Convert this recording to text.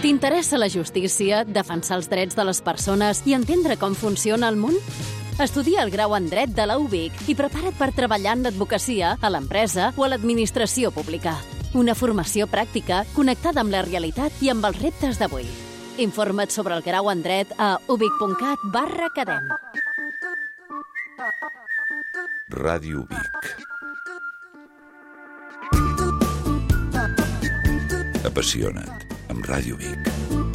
T'interessa la justícia, defensar els drets de les persones i entendre com funciona el món? Estudia el grau en Dret de la UVic i prepara't per treballar en l'advocacia, a l'empresa o a l'administració pública. Una formació pràctica connectada amb la realitat i amb els reptes d'avui. Informa't sobre el grau en Dret a uvic.cat/academ. Ràdio Vic. Apassiona't amb Ràdio Vic.